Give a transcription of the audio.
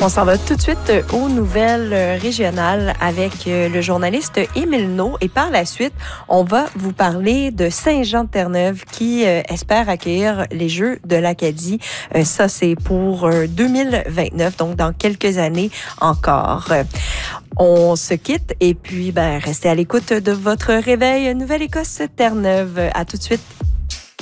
On s'en va tout de suite aux nouvelles régionales avec le journaliste Émile Naud. Et par la suite, on va vous parler de Saint-Jean-de-Terre-Neuve qui espère accueillir les Jeux de l'Acadie. Ça, c'est pour 2029, donc dans quelques années encore. On se quitte et puis restez à l'écoute de votre réveil Nouvelle-Écosse Terre-Neuve. À tout de suite.